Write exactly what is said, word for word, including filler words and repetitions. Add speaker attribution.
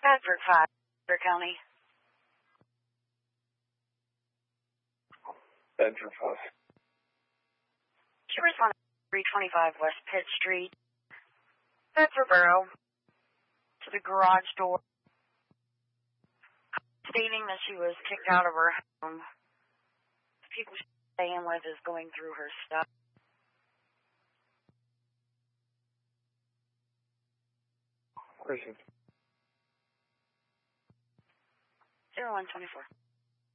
Speaker 1: Bedford five, Bedford County.
Speaker 2: Bedford five.
Speaker 1: She responded to three twenty-five West Pitt Street, Bedford Borough, to the garage door, stating that she was kicked out of her home. The people she's staying with is going through her stuff.
Speaker 2: Where is it?
Speaker 1: zero one twenty-four.